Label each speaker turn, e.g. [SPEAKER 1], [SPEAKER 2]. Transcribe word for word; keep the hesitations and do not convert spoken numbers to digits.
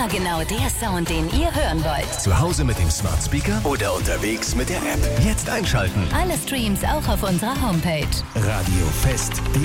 [SPEAKER 1] Immer genau der Sound, den ihr hören wollt.
[SPEAKER 2] Zu Hause mit dem Smart Speaker oder unterwegs mit der App. Jetzt einschalten.
[SPEAKER 1] Alle Streams auch auf unserer Homepage.
[SPEAKER 2] Radio Fest.